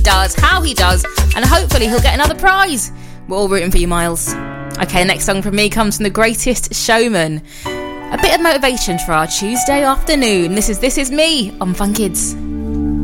does, how he does, and hopefully he'll get another prize. We're all rooting for you, Miles. Okay, next song from me comes from The Greatest Showman. A bit of motivation for our Tuesday afternoon. This is Me on Fun Kids.